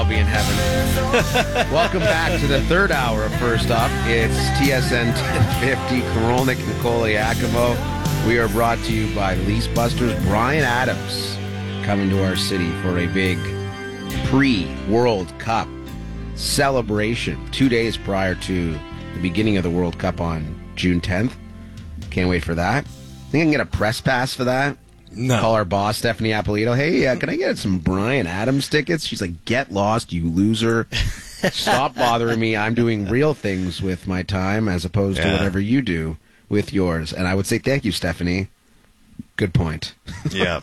I'll be in heaven. Welcome back to the third hour of First Up. It's TSN 1050, Korolnik and Koliakovo. We are brought to you by Lease Busters. Brian Adams coming to our city for a big pre-World Cup celebration 2 days prior to the beginning of the World Cup on June 10th. Can't wait for that. Think I can get a press pass for that? No. Call our boss, Stephanie Apolito. Hey, can I get some Brian Adams tickets? She's like, get lost, you loser. Stop bothering me. I'm doing real things with my time as opposed to whatever you do with yours. And I would say thank you, Stephanie. Good point. Yeah.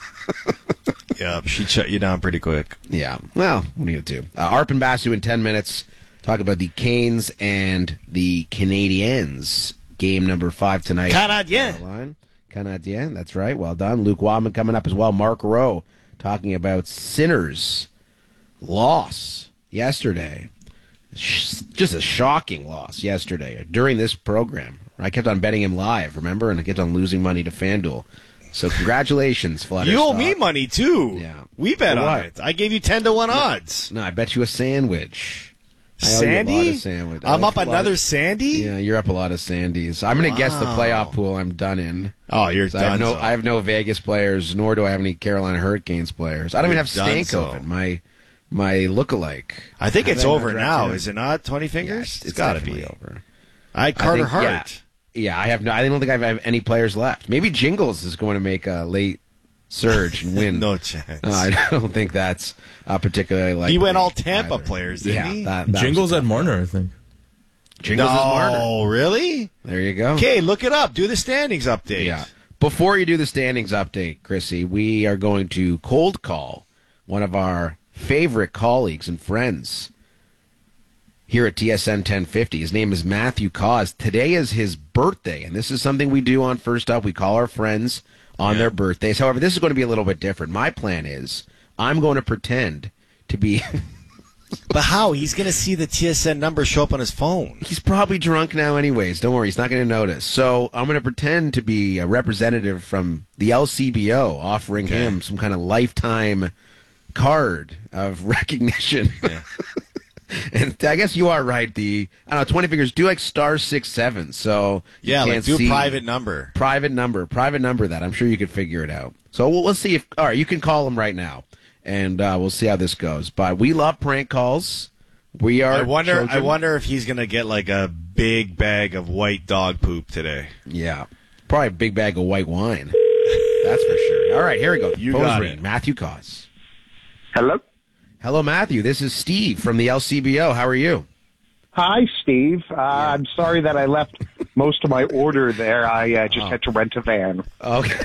Yeah, she'd shut you down pretty quick. Yeah. Well, what do you do? Arp and Basu in 10 minutes. Talk about the Canes and the Canadiens. Game number 5 tonight. Canadien, that's right. Well done. Luke Wadman coming up as well. Mark Rowe talking about Sinners' loss yesterday. Just a shocking loss yesterday during this program. I kept on betting him live, remember? And I kept on losing money to FanDuel. So congratulations, Flutterstock. You owe me money, too. Yeah. We bet on it. I gave you 10 to 1 odds. No, I bet you a sandwich. Sandy? Sandwich. I'm up another Sandy? Yeah, you're up a lot of Sandys. I'm going to guess the playoff pool I'm done in. Oh, you're done. I have no Vegas players, nor do I have any Carolina Hurricanes players. I don't even have Stankoven, my lookalike. I think it's over now, is it not? 20 fingers? Yeah, it's got to definitely be over. I had Carter Hart. Yeah, I don't think I have any players left. Maybe Jingles is going to make a late surge and win. No chance. I don't think that's particularly likely. He went all Tampa players, didn't he? That Jingles at Marner, I think. Jingles is Marner. Oh, really? There you go. Okay, look it up. Do the standings update. Yeah. Before you do the standings update, Chrissy, we are going to cold call one of our favorite colleagues and friends here at TSN 1050. His name is Matthew Cause. Today is his birthday, and this is something we do on First Up. We call our friends on their birthdays. However, this is going to be a little bit different. My plan is I'm going to pretend to be... But how? He's going to see the TSN number show up on his phone. He's probably drunk now anyways. Don't worry. He's not going to notice. So I'm going to pretend to be a representative from the LCBO offering him some kind of lifetime card of recognition. Yeah. And I guess you are right. 20 fingers do like *67. So yeah, like do private number that. I'm sure you could figure it out. So we'll see if. All right, you can call him right now, and we'll see how this goes. But we love prank calls. We are. I wonder if he's gonna get like a big bag of white dog poop today. Yeah, probably a big bag of white wine. That's for sure. All right, here we go. You got it, Matthew Cause. Hello. Hello, Matthew. This is Steve from the LCBO. How are you? Hi, Steve. I'm sorry that I left most of my order there. I just had to rent a van. Okay.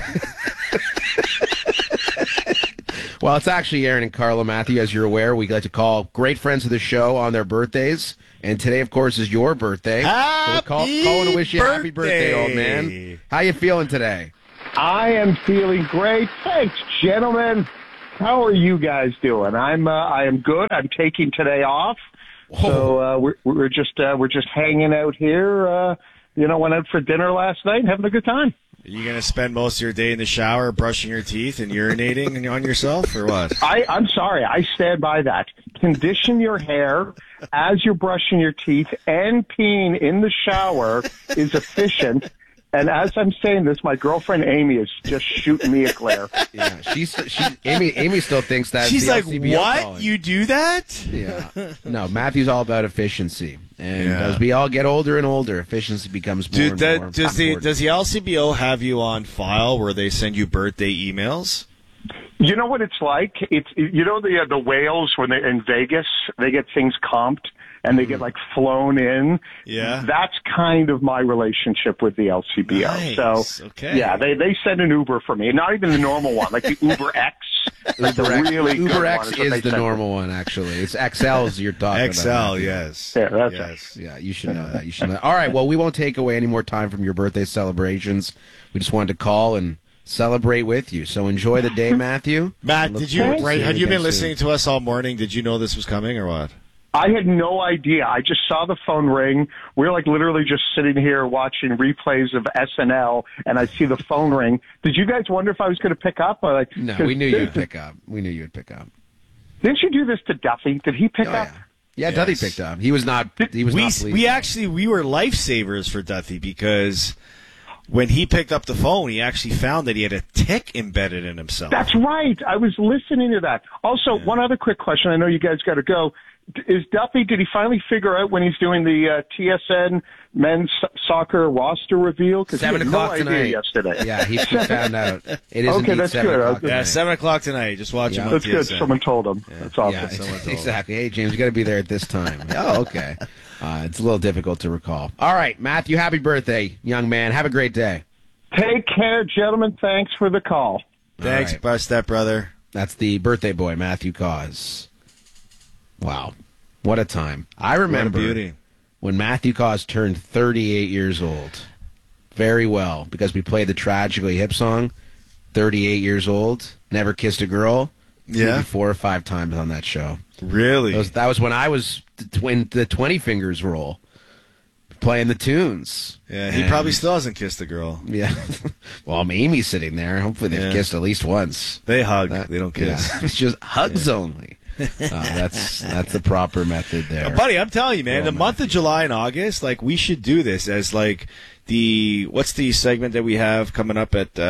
Well, it's actually Aaron and Carla, Matthew. As you're aware, we like to call great friends of the show on their birthdays. And today, of course, is your birthday. So we're calling to wish you a happy birthday, old man. How you feeling today? I am feeling great. Thanks, gentlemen. How are you guys doing? I am good. I'm taking today off, so we're just hanging out here. Went out for dinner last night and having a good time. Are you gonna spend most of your day in the shower, brushing your teeth and urinating on yourself, or what? I'm sorry. I stand by that. Condition your hair as you're brushing your teeth, and peeing in the shower is efficient. And as I'm saying this, my girlfriend Amy is just shooting me a glare. Yeah, Amy still thinks that she's like, LCBO "What? calling. You do that?" Yeah. No, Matthew's all about efficiency, and as we all get older and older, efficiency becomes more and more important. Does the LCBO have you on file where they send you birthday emails? You know what it's like? It's the whales when they're in Vegas, they get things comped. And they get, flown in. Yeah. That's kind of my relationship with the LCBO. Nice. So, okay. Yeah, they send an Uber for me. Not even the normal one, like the Uber X. Uber X is the normal one, actually. It's XL's you're talking about. XL, yes. Yeah, that's right. Yeah, you should know that. You should know. All right, well, we won't take away any more time from your birthday celebrations. We just wanted to call and celebrate with you. So enjoy the day, Matthew. Matt, had you been listening to us all morning? Did you know this was coming or what? I had no idea. I just saw the phone ring. We're literally just sitting here watching replays of SNL, and I see the phone ring. Did you guys wonder if I was going to pick up? No, we knew you'd pick up. We knew you'd pick up. Didn't you do this to Duffy? Did he pick up? Yeah, yes. Duffy picked up. He was not. He was not pleased. We were lifesavers for Duffy because when he picked up the phone, he actually found that he had a tick embedded in himself. That's right. I was listening to that. Also, one other quick question. I know you guys got to go. Is Duffy, did he finally figure out when he's doing the TSN men's soccer roster reveal? 7 o'clock tonight. Yesterday. Yeah, he found out. It is okay, that's 7 good. Yeah, 7 o'clock tonight. Just watch him on That's TSN. good. Someone told him. Yeah. That's awesome. Yeah, exactly. Hey, James, you got to be there at this time. Oh, okay. It's a little difficult to recall. All right, Matthew, happy birthday, young man. Have a great day. Take care, gentlemen. Thanks for the call. Thanks, stepbrother. That's the birthday boy, Matthew Cause. Wow. What a time. I remember when Matthew Cause turned 38 years old. Very well, because we played the Tragically Hip song, 38 years old, never kissed a girl. Yeah. 4 or 5 times on that show. Really? That was when I was the 20 Fingers roll, playing the tunes. Yeah, he probably still hasn't kissed a girl. Yeah. Well, Amy's sitting there. Hopefully they've kissed at least once. They hug. They don't kiss. Yeah. It's just hugs only. That's the proper method there. Buddy, I'm telling you, man, the month of July and August, like, we should do this as, like, what's the segment that we have coming up at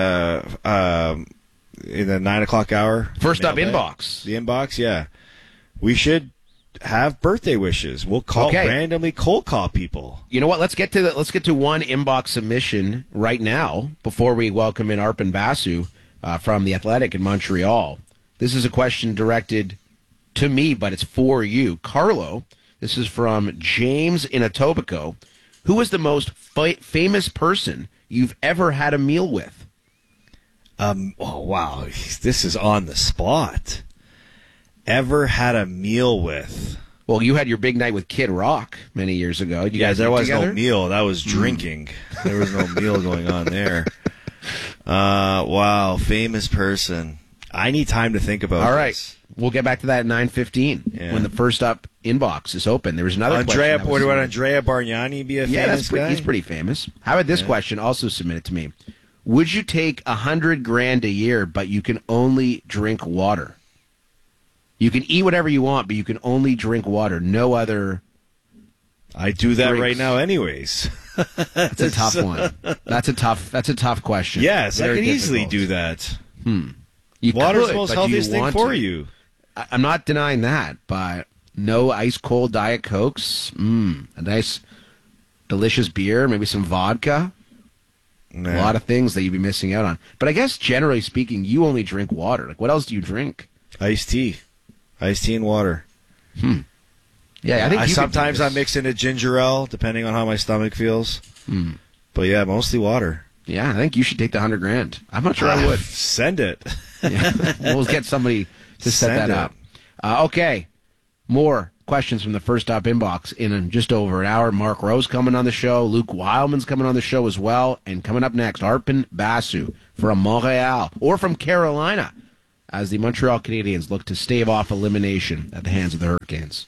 in the 9 o'clock hour? First up, inbox. The inbox, yeah. We should have birthday wishes. We'll randomly cold call people. You know what? Let's get to one inbox submission right now before we welcome in Arpon Basu from The Athletic in Montreal. This is a question directed to me, but it's for you. Carlo, this is from James in Etobicoke. Who is the most famous person you've ever had a meal with? Oh, wow. This is on the spot. Ever had a meal with? Well, you had your big night with Kid Rock many years ago. You guys there was together? No meal. That was drinking. There was no meal going on there. Wow. Famous person. I need time to think about All right. this. We'll get back to that at 9:15 when the first up inbox is open. There was another question. Would Andrea Bargnani be a famous guy? He's pretty famous. How about this question also submitted to me? Would you take $100,000 a year, but you can only drink water? You can eat whatever you want, but you can only drink water. No other. I do that drinks. right now, anyways. That's a tough one. That's a tough question. Yes, Very I can easily difficult. do that. Water's the most healthiest thing for you. I'm not denying that, but no ice cold Diet Cokes. A nice, delicious beer, maybe some vodka. Nah. A lot of things that you'd be missing out on. But I guess generally speaking, you only drink water. Like, what else do you drink? Iced tea and water. Yeah, I think sometimes I mix in a ginger ale, depending on how my stomach feels. But yeah, mostly water. Yeah, I think you should take the $100,000. I'm not sure I would. Send it. Yeah. We'll get somebody to set that up. Okay, more questions from the first up inbox in just over an hour. Mark Rose coming on the show. Luke Wildman's coming on the show as well. And coming up next, Arpon Basu from Montreal or from Carolina as the Montreal Canadiens look to stave off elimination at the hands of the Hurricanes.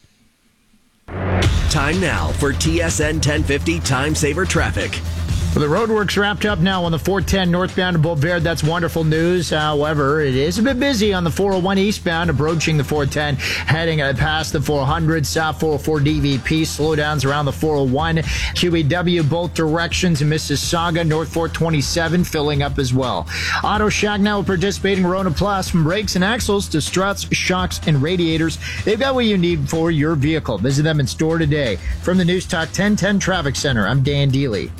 Time now for TSN 1050 Time Saver Traffic. Well, the roadwork's wrapped up now on the 410 northbound to Beauvert. That's wonderful news. However, it is a bit busy on the 401 eastbound, approaching the 410, heading past the 400, South 404 DVP. Slowdowns around the 401. QEW, both directions in Mississauga, North 427, filling up as well. Auto Shack now participating Rona Plus, from brakes and axles to struts, shocks, and radiators. They've got what you need for your vehicle. Visit them in store today. From the News Talk 1010 Traffic Center, I'm Dan Deely.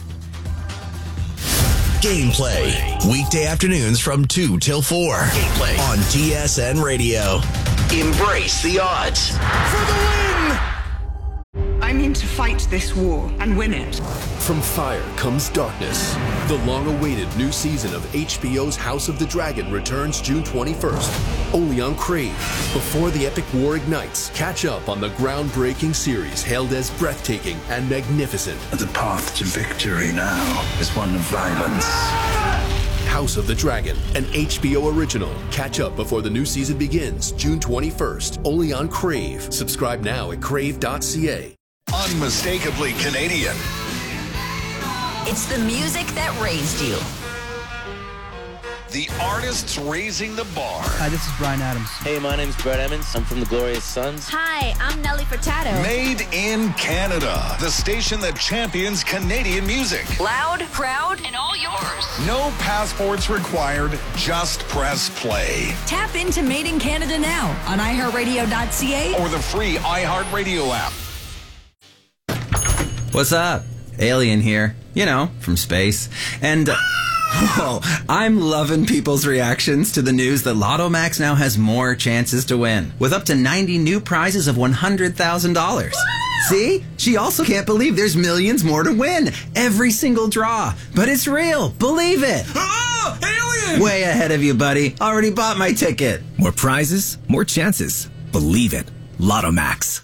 Gameplay. Weekday afternoons from 2 till 4. Gameplay on TSN Radio. Embrace the odds. For the win! I mean to fight this war and win it. From fire comes darkness. The long-awaited new season of HBO's House of the Dragon returns June 21st, only on Crave. Before the epic war ignites, catch up on the groundbreaking series hailed as breathtaking and magnificent. The path to victory now is one of violence. House of the Dragon, an HBO original. Catch up before the new season begins June 21st, only on Crave. Subscribe now at crave.ca. Unmistakably Canadian. It's the music that raised you. The artists raising the bar. Hi, this is Bryan Adams. Hey, my name's Brett Emmons. I'm from the Glorious Sons. Hi, I'm Nelly Furtado. Made in Canada. The station that champions Canadian music. Loud, proud, and all yours. No passports required. Just press play. Tap into Made in Canada now on iHeartRadio.ca or the free iHeartRadio app. What's up? Alien here. You know, from space. And... whoa, I'm loving people's reactions to the news that Lotto Max now has more chances to win, with up to 90 new prizes of $100,000. See? She also can't believe there's millions more to win. Every single draw. But it's real. Believe it. Oh, alien! Way ahead of you, buddy. Already bought my ticket. More prizes, more chances. Believe it. Lotto Max.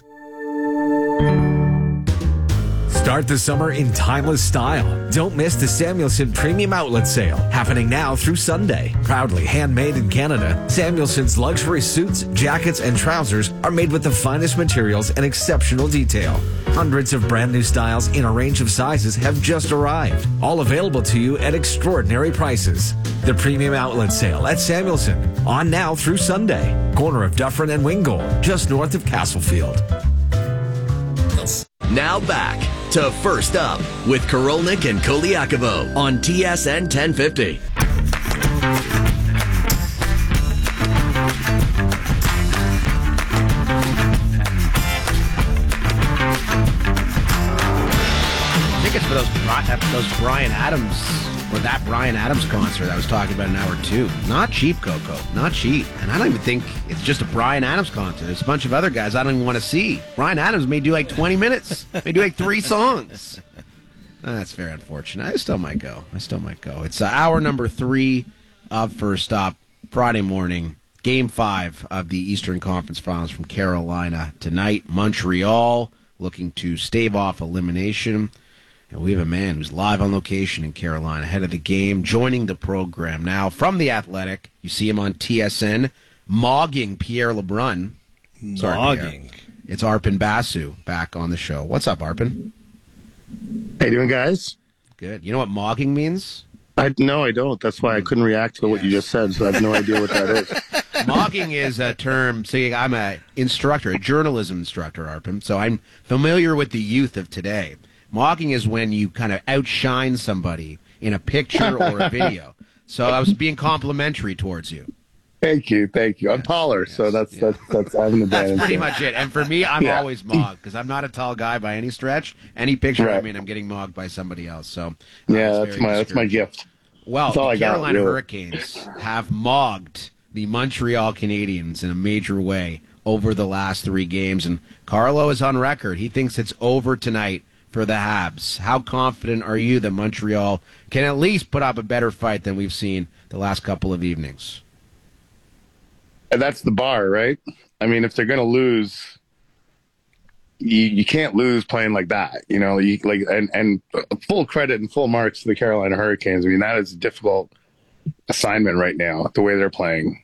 Start the summer in timeless style. Don't miss the Samuelson Premium Outlet Sale, happening now through Sunday. Proudly handmade in Canada, Samuelson's luxury suits, jackets, and trousers are made with the finest materials and exceptional detail. Hundreds of brand new styles in a range of sizes have just arrived, all available to you at extraordinary prices. The Premium Outlet Sale at Samuelson, on now through Sunday. Corner of Dufferin and Wingold, just north of Castlefield. Now back to First Up with Korolnik and Koliakovo on TSN 1050. Tickets for those Bryan Adams, or that Bryan Adams concert I was talking about an hour or two. Not cheap, Coco. Not cheap. And I don't even think it's just a Bryan Adams concert. There's a bunch of other guys I don't even want to see. Bryan Adams may do like 20 minutes. May do like 3 songs. That's very unfortunate. I still might go. It's hour number 3 of First Up, Friday morning. Game 5 of the Eastern Conference Finals from Carolina tonight. Montreal looking to stave off elimination. And we have a man who's live on location in Carolina ahead of the game, joining the program now from The Athletic. You see him on TSN, mogging Pierre LeBrun. Mogging. It's Arpon Basu back on the show. What's up, Arpon? How you doing, guys? Good. You know what mogging means? No, I don't. That's why I couldn't react to what you just said, so I have no idea what that is. Mogging is a term. See, I'm a journalism instructor, Arpon, so I'm familiar with the youth of today. Mogging is when you kind of outshine somebody in a picture or a video. So I was being complimentary towards you. Thank you. I'm taller, so that's I have an advantage. That's pretty much it. And for me, I'm always mogged because I'm not a tall guy by any stretch. Any picture I'm in, I'm getting mogged by somebody else. So that's my gift. Well, the Carolina Hurricanes have mogged the Montreal Canadiens in a major way over the last 3 games, and Carlo is on record. He thinks it's over tonight for the Habs. How confident are you that Montreal can at least put up a better fight than we've seen the last couple of evenings? And that's the bar, right? I mean, if they're going to lose, you can't lose playing like that, you know. And full credit and full marks to the Carolina Hurricanes. I mean, that is a difficult assignment right now, the way they're playing.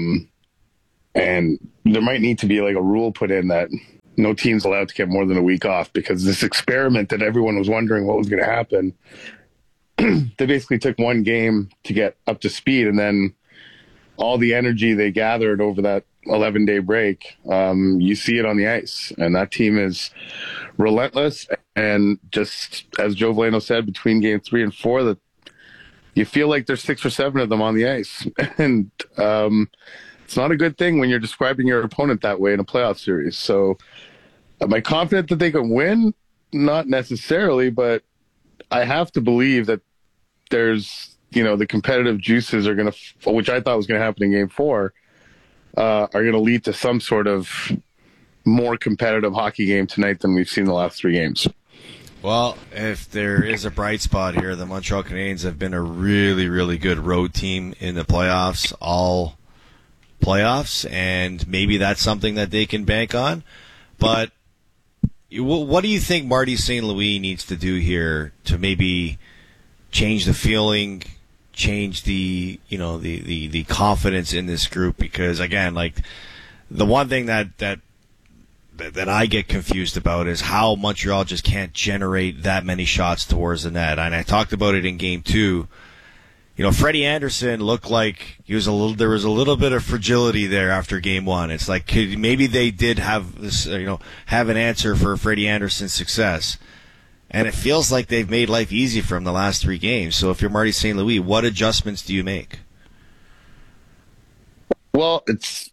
And there might need to be like a rule put in that no team's allowed to get more than a week off, because this experiment that everyone was wondering what was going to happen, they basically took 1 game to get up to speed, and then all the energy they gathered over that 11-day break, you see it on the ice. And that team is relentless. And just as Joe Veleno said, between game 3 and 4, that you feel like there's 6 or 7 of them on the ice. And it's not a good thing when you're describing your opponent that way in a playoff series. So am I confident that they can win? Not necessarily, but I have to believe that there's, the competitive juices are going to, which I thought was going to happen in game 4, are going to lead to some sort of more competitive hockey game tonight than we've seen the last 3 games. Well, if there is a bright spot here, the Montreal Canadiens have been a really, really good road team in the playoffs, all playoffs, and maybe that's something that they can bank on. But what do you think Marty St. Louis needs to do here to maybe change the feeling, change the confidence in this group? Because again, like, the one thing that I get confused about is how Montreal just can't generate that many shots towards the net. And I talked about it in game 2. Freddie Anderson looked like there was a little bit of fragility there after game one. It's like maybe they did have this, have an answer for Freddie Anderson's success. And it feels like they've made life easy for him the last 3 games. So if you're Marty St. Louis, what adjustments do you make? Well, it's,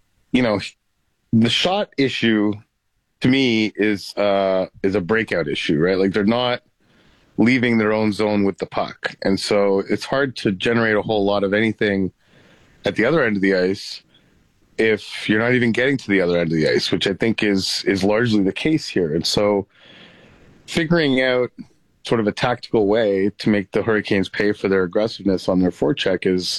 the shot issue to me is a breakout issue, right? Like they're not leaving their own zone with the puck. And so it's hard to generate a whole lot of anything at the other end of the ice if you're not even getting to the other end of the ice, which I think is largely the case here. And so figuring out sort of a tactical way to make the Hurricanes pay for their aggressiveness on their forecheck is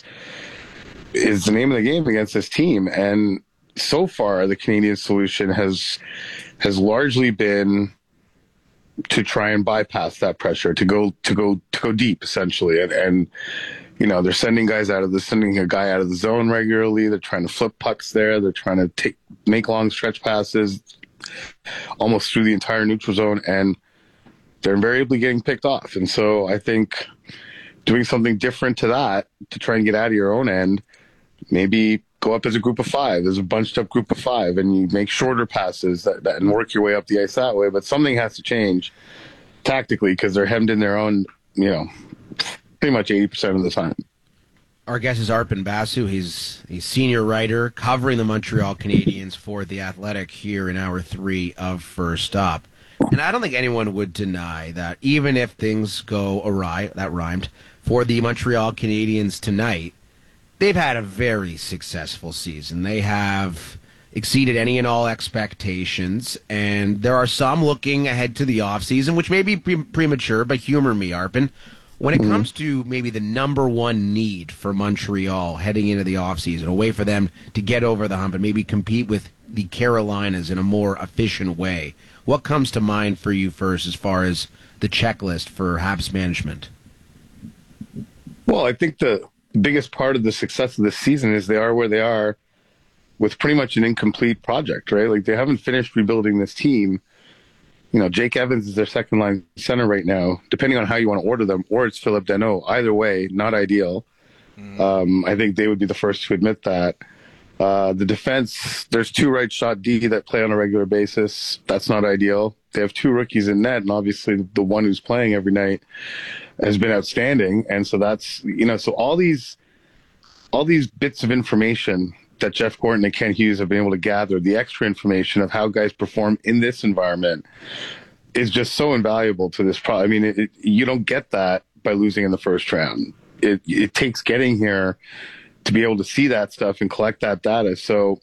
the name of the game against this team. And so far, the Canadian solution has largely been to try and bypass that pressure, to go deep, essentially. And they're sending a guy out of the zone regularly. They're trying to flip pucks there. They're trying to make long stretch passes almost through the entire neutral zone, and they're invariably getting picked off. And so I think doing something different to that, to try and get out of your own end, maybe go up as a group of 5, as a bunched up group of 5, and you make shorter passes that and work your way up the ice that way. But something has to change tactically because they're hemmed in their own, pretty much 80% of the time. Our guest is Arpon Basu. He's a senior writer covering the Montreal Canadiens for The Athletic here in hour 3 of First Up. And I don't think anyone would deny that even if things go awry, that rhymed, for the Montreal Canadiens tonight, they've had a very successful season. They have exceeded any and all expectations, and there are some looking ahead to the offseason, which may be premature, but humor me, Arpon. When it comes to maybe the number one need for Montreal heading into the offseason, a way for them to get over the hump and maybe compete with the Carolinas in a more efficient way, what comes to mind for you first as far as the checklist for Habs management? Well, I think the biggest part of the success of this season is they are where they are with pretty much an incomplete project, right? Like they haven't finished rebuilding this team. Jake Evans is their second line center right now, depending on how you want to order them, or it's Philip Danault. Either way, not ideal. I think they would be the first to admit that. The defense, there's 2 right shot D that play on a regular basis. That's not ideal. They have 2 rookies in net, and obviously the one who's playing every night has been outstanding. And so that's, so all these bits of information that Jeff Gorton and Ken Hughes have been able to gather, the extra information of how guys perform in this environment, is just so invaluable to this problem. I mean, you don't get that by losing in the first round. It takes getting here to be able to see that stuff and collect that data. So,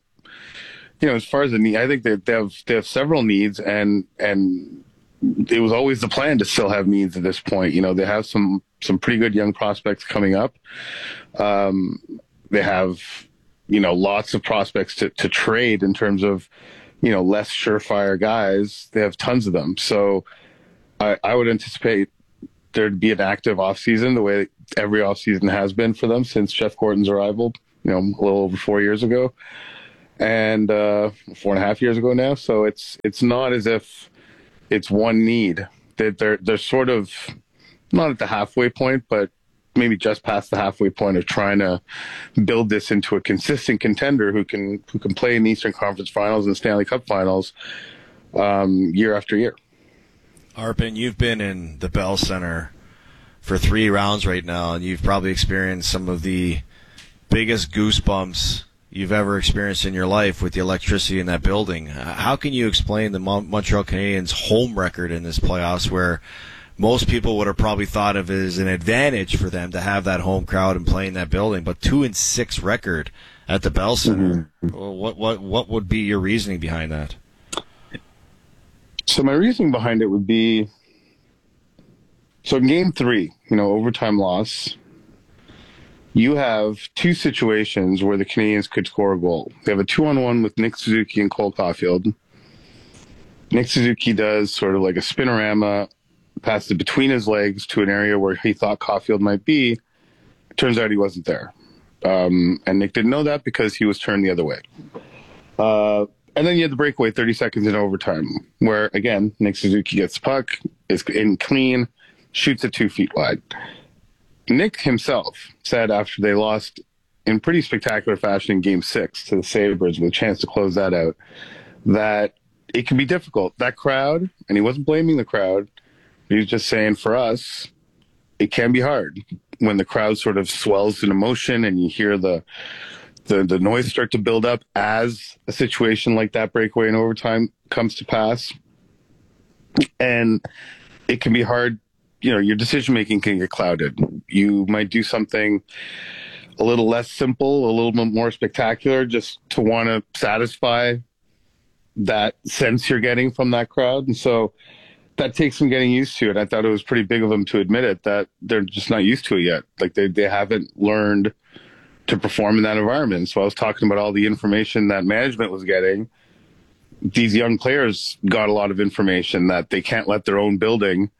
as far as the need, I think that they have several needs, and it was always the plan to still have needs at this point. They have some pretty good young prospects coming up. They have, lots of prospects to trade in terms of, less surefire guys. They have tons of them. So I would anticipate there'd be an active offseason the way every offseason has been for them since Jeff Gorton's arrival, a little over 4 years ago, and 4.5 years ago now. So it's not as if it's one need. They're sort of not at the halfway point, but maybe just past the halfway point of trying to build this into a consistent contender who can play in the Eastern Conference Finals and Stanley Cup Finals year after year. Arpon, you've been in the Bell Center for 3 rounds right now, and you've probably experienced some of the biggest goosebumps you've ever experienced in your life with the electricity in that building. How can you explain the Montreal Canadiens' home record in this playoffs, where most people would have probably thought of it as an advantage for them to have that home crowd and play in that building, but 2-6 record at the Bell Center? What would be your reasoning behind that? So my reasoning behind it would be, so in Game 3, overtime loss, you have 2 situations where the Canadiens could score a goal. They have a 2-on-1 with Nick Suzuki and Cole Caulfield. Nick Suzuki does sort of like a spinorama, passes it between his legs to an area where he thought Caulfield might be. It turns out he wasn't there. And Nick didn't know that because he was turned the other way. And then you had the breakaway 30 seconds in overtime, where, again, Nick Suzuki gets the puck, is in clean, shoots it 2 feet wide. Nick himself said after they lost in pretty spectacular fashion in Game 6 to the Sabres with a chance to close that out, that it can be difficult. That crowd, and he wasn't blaming the crowd, he was just saying for us, it can be hard when the crowd sort of swells in emotion and you hear the noise start to build up as a situation like that breakaway in overtime comes to pass. And it can be hard. Your decision-making can get clouded. You might do something a little less simple, a little bit more spectacular, just to want to satisfy that sense you're getting from that crowd. And so that takes some getting used to. And I thought it was pretty big of them to admit it, that they're just not used to it yet. Like they haven't learned to perform in that environment. So I was talking about all the information that management was getting. These young players got a lot of information that they can't let their own building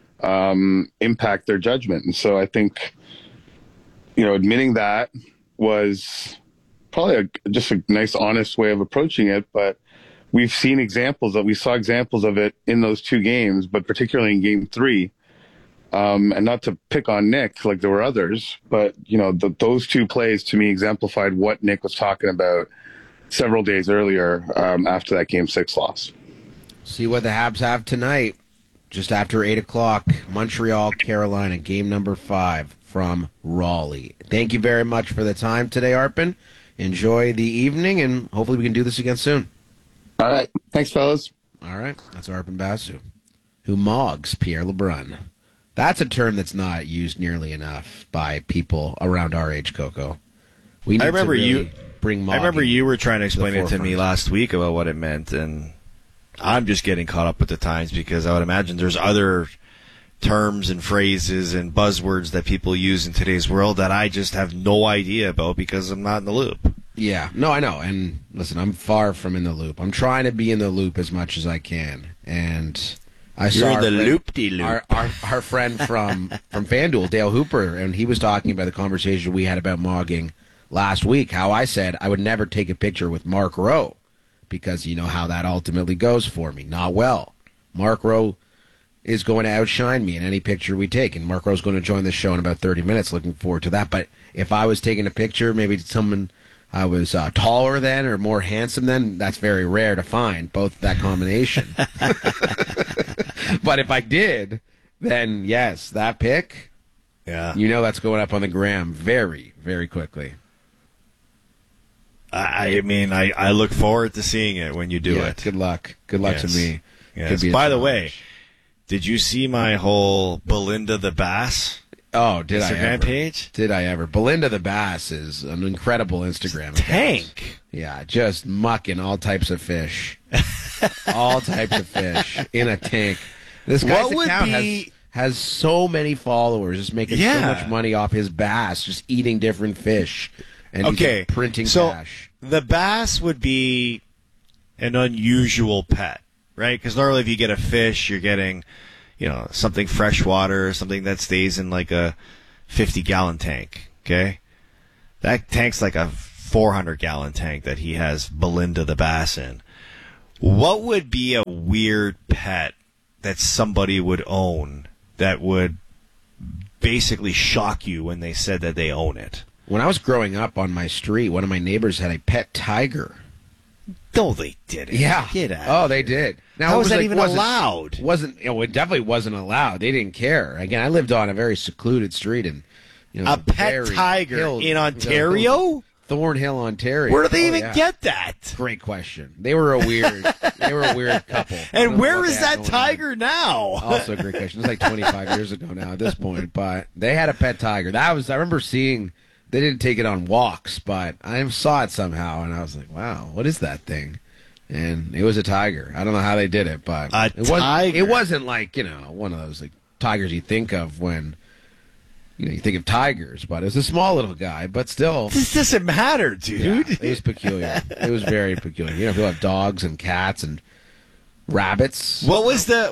impact their judgment. And so I think, admitting that was probably just a nice, honest way of approaching it. But we saw examples of it in those two games, but particularly in Game 3. And not to pick on Nick, like there were others, but those two plays to me exemplified what Nick was talking about several days earlier after that Game 6 loss. See what the Habs have tonight. Just after 8 o'clock, Montreal, Carolina, game number 5 from Raleigh. Thank you very much for the time today, Arpon. Enjoy the evening, and hopefully we can do this again soon. All right. Thanks, fellas. All right. That's Arpon Basu, who mogs Pierre LeBrun. That's a term that's not used nearly enough by people around our age, Coco. We need to really bring mogging. I remember you were trying to explain it to me last week about what it meant, and I'm just getting caught up with the times because I would imagine there's other terms and phrases and buzzwords that people use in today's world that I just have no idea about because I'm not in the loop. Yeah, no, I know. And listen, I'm far from in the loop. I'm trying to be in the loop as much as I can. And I saw the loop-de-loop. Our friend from FanDuel, Dale Hooper, and he was talking about the conversation we had about mogging last week, how I said I would never take a picture with Mark Rowe because you know how that ultimately goes for me. Not well. Mark Rowe is going to outshine me in any picture we take, and Mark Rowe's going to join the show in about 30 minutes. Looking forward to that. But if I was taking a picture, maybe someone I was taller than or more handsome than, that's very rare to find, both that combination. But if I did, then yes, that pic, yeah, you know that's going up on the gram very, very quickly. I mean, I look forward to seeing it when you do it. Good luck. Good luck to me. Yes. By the way, did you see my whole Belinda the Bass? Oh, did I Instagram ever? Page? Did I ever? Belinda the Bass is an incredible Instagram tank. Account. Yeah, just mucking all types of fish. All types of fish in a tank. This guy's account has so many followers, just making so much money off his bass, just eating different fish. And he's printing cash. The bass would be an unusual pet, right? Because normally if you get a fish, you're getting, something freshwater, something that stays in like a 50-gallon tank, okay? That tank's like a 400-gallon tank that he has Belinda the Bass in. What would be a weird pet that somebody would own that would basically shock you when they said that they own it? When I was growing up on my street, one of my neighbors had a pet tiger. No, they didn't. Yeah. Get out. Oh, they did. Now, how was that even allowed? It definitely wasn't allowed. They didn't care. Again, I lived on a very secluded street in a pet tiger in Ontario? Thornhill, Ontario. Where do they even get that? Great question. They were a weird couple. And where is that tiger now? Also a great question. It was like 25 years ago now at this point, but they had a pet tiger. I remember seeing. They didn't take it on walks, but I saw it somehow, and I was like, wow, what is that thing? And it was a tiger. I don't know how they did it, but it wasn't like, one of those like tigers you think of when, you think of tigers, but it was a small little guy, but still. This doesn't matter, dude. Yeah, it was peculiar. It was very peculiar. People have dogs and cats and rabbits. What was the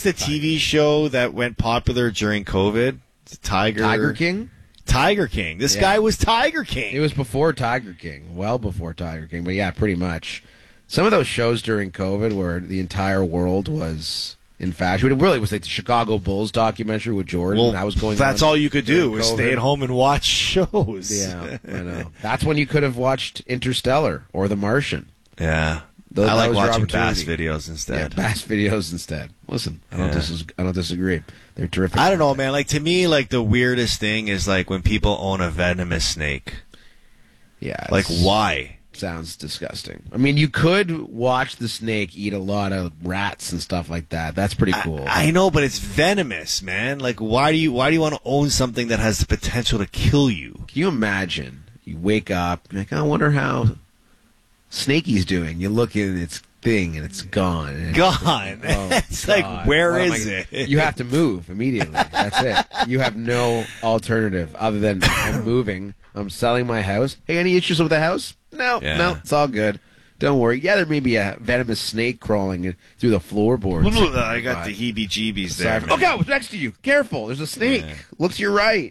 TV show that went popular during COVID? Tiger King? Tiger King. This guy was Tiger King. It was before Tiger King. Well before Tiger King. But yeah, pretty much. Some of those shows during COVID where the entire world was in fashion. It really was like the Chicago Bulls documentary with Jordan. Well, that was going. That's all you could do was stay at home and watch shows. Yeah, I know. That's when you could have watched Interstellar or The Martian. Yeah. I like watching Bass videos instead. Yeah, Bass videos instead. Listen, I don't disagree. They're terrific. I don't know, man. Like, to me, like, the weirdest thing is, like, when people own a venomous snake. Yeah. Like, why? Sounds disgusting. I mean, you could watch the snake eat a lot of rats and stuff like that. That's pretty cool. I know, but it's venomous, man. Like, why do you want to own something that has the potential to kill you? Can you imagine? You wake up, you're like, I wonder how Snakey's doing. You look in its thing and it's gone. And gone. It's like, where is it? You have to move immediately. That's it. You have no alternative other than I'm moving. I'm selling my house. Hey, any issues with the house? No, it's all good. Don't worry. Yeah, there may be a venomous snake crawling through the floorboards. I got the heebie-jeebies there. Oh, God, next to you. Careful. There's a snake. Yeah. Look to your right.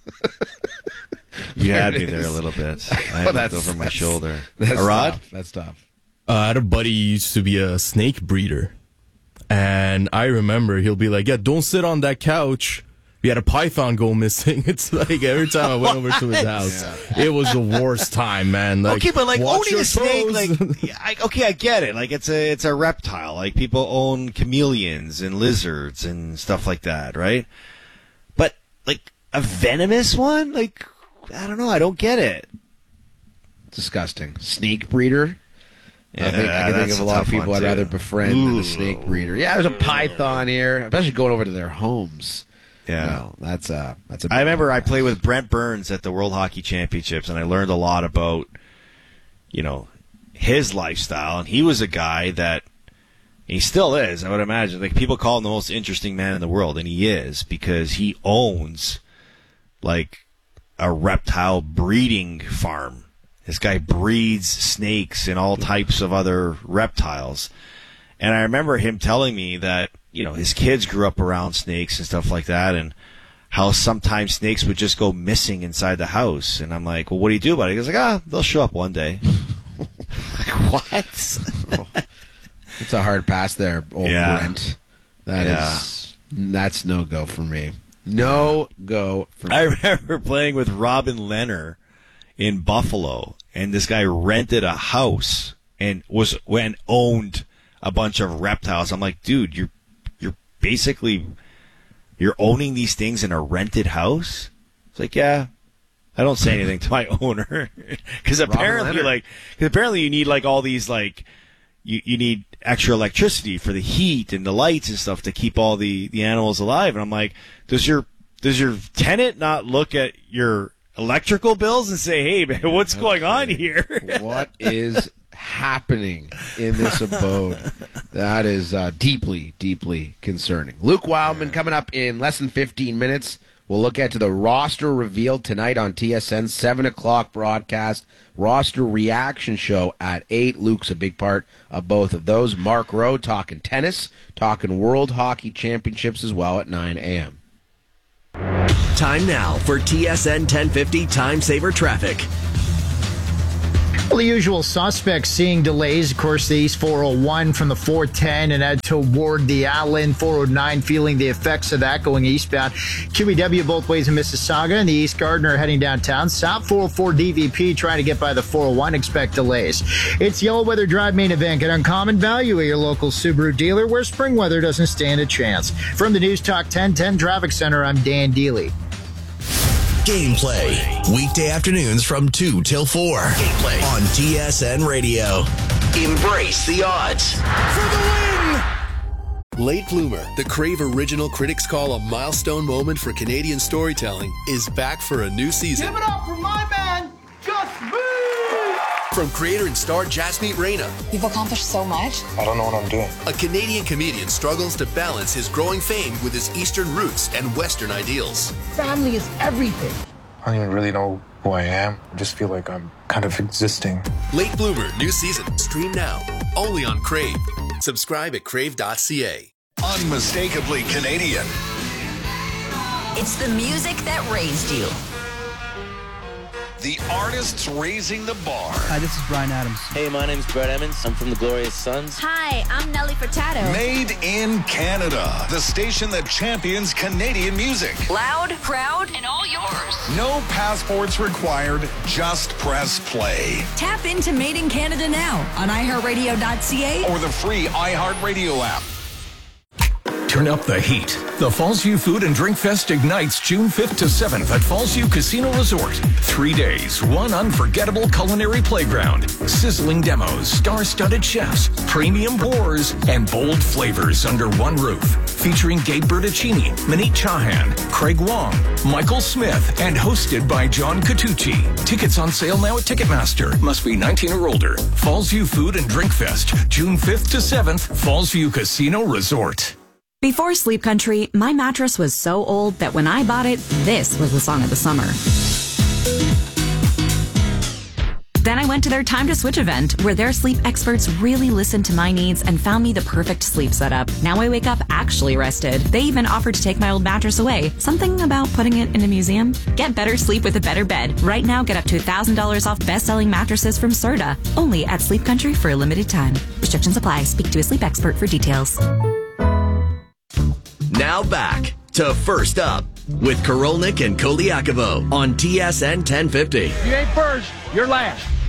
You had me there a little bit. I looked over my shoulder. Rod? That's tough. I had a buddy who used to be a snake breeder. And I remember he'll be like, yeah, don't sit on that couch. We had a python go missing. It's like every time I went over to his house, it was the worst time, man. Like, okay, but like owning a snake, like, I get it. Like, it's a reptile. Like, people own chameleons and lizards and stuff like that, right? But like a venomous one, like, I don't know. I don't get it. Disgusting. Snake breeder. Yeah, I can think of a lot of people I'd rather befriend than a snake breeder. Yeah, there's a python here, especially going over to their homes. Yeah, no, that's a. I remember I played with Brent Burns at the World Hockey Championships, and I learned a lot about, his lifestyle. And he was a guy that he still is. I would imagine, like, people call him the most interesting man in the world, and he is, because he owns like a reptile breeding farm. This guy breeds snakes and all types of other reptiles. And I remember him telling me that, his kids grew up around snakes and stuff like that, and how sometimes snakes would just go missing inside the house. And I'm like, well, what do you do about it? He goes like, they'll show up one day. Like, what? It's a hard pass there, old Brent. That's no go for me. No go for me. I remember playing with Robin Leonard in Buffalo, and this guy rented a house and owned a bunch of reptiles. I'm like, dude, you're basically owning these things in a rented house. It's like, yeah, I don't say anything to my owner because apparently you need like all these like you need extra electricity for the heat and the lights and stuff to keep all the animals alive. And I'm like, does your tenant not look at your electrical bills and say, hey, man, what's going on here? What is happening in this abode? That is deeply, deeply concerning. Luke Wildman coming up in less than 15 minutes. We'll look at the roster revealed tonight on TSN, 7 o'clock broadcast, roster reaction show at 8. Luke's a big part of both of those. Mark Rowe talking tennis, talking World Hockey Championships as well at 9 a.m. Time now for TSN 1050 Time Saver Traffic. Well, the usual suspects seeing delays. Of course, the East 401 from the 410 and out toward the Allen 409, feeling the effects of that going eastbound. QEW both ways in Mississauga and the East Gardiner heading downtown. South 404 DVP trying to get by the 401. Expect delays. It's Yellow Weather Drive main event at Uncommon Value at your local Subaru dealer where spring weather doesn't stand a chance. From the News Talk 1010 Traffic Center, I'm Dan Deely. Gameplay. Weekday afternoons from 2 till 4. Gameplay on TSN Radio. Embrace the odds. For the win! Late Bloomer, the Crave original critics call a milestone moment for Canadian storytelling, is back for a new season. Give it up for my man, Just Me! From creator and star Jasmeet Reyna. You've accomplished so much. I don't know what I'm doing. A Canadian comedian struggles to balance his growing fame with his Eastern roots and Western ideals. Family is everything. I don't even really know who I am. I just feel like I'm kind of existing. Late Bloomer, new season. Stream now. Only on Crave. Subscribe at crave.ca. Unmistakably Canadian. It's the music that raised you. The artists raising the bar. Hi, this is Bryan Adams. Hey, my name's Brett Emmons. I'm from the Glorious Sons. Hi, I'm Nelly Furtado. Made in Canada. The station that champions Canadian music. Loud, proud, and all yours. No passports required. Just press play. Tap into Made in Canada now on iHeartRadio.ca or the free iHeartRadio app. Turn up the heat. The Fallsview Food and Drink Fest ignites June 5th to 7th at Fallsview Casino Resort. 3 days, one unforgettable culinary playground, sizzling demos, star-studded chefs, premium pours, and bold flavors under one roof. Featuring Gabe Bertuccini, Manit Chahan, Craig Wong, Michael Smith, and hosted by John Catucci. Tickets on sale now at Ticketmaster. Must be 19 or older. Fallsview Food and Drink Fest, June 5th to 7th, Fallsview Casino Resort. Before Sleep Country, my mattress was so old that when I bought it, this was the song of the summer. Then I went to their Time to Switch event, where their sleep experts really listened to my needs and found me the perfect sleep setup. Now I wake up actually rested. They even offered to take my old mattress away. Something about putting it in a museum? Get better sleep with a better bed. Right now, get up to $1,000 off best-selling mattresses from Serta. Only at Sleep Country for a limited time. Restrictions apply. Speak to a sleep expert for details. Now back to First Up with Korolnik and Koliakovo on TSN 1050. If you ain't first, you're last.